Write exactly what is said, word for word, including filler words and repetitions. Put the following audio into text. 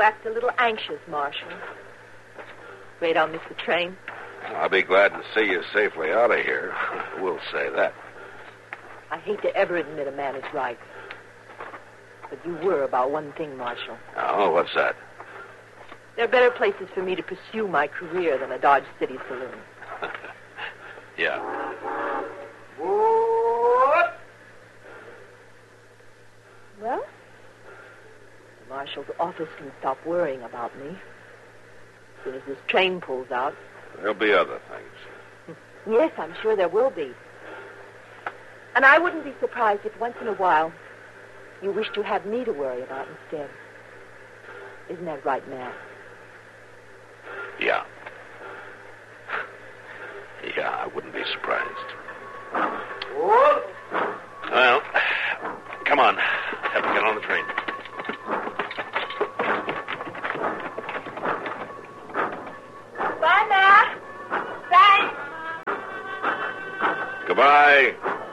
act a little anxious, Marshal. Afraid I'll miss the train. I'll be glad to see you safely out of here. We'll say that. I hate to ever admit a man is right. But you were about one thing, Marshal. Oh, what's that? There are better places for me to pursue my career than a Dodge City saloon. Yeah. What? Well, the Marshal's office can stop worrying about me. As soon as this train pulls out. There'll be other things. Yes, I'm sure there will be. And I wouldn't be surprised if once in a while you wish to have me to worry about instead. Isn't that right, Matt? Yeah. Yeah, I wouldn't be surprised. What? Well, come on. Have to get on the train. Bye, Matt. Thanks. Goodbye.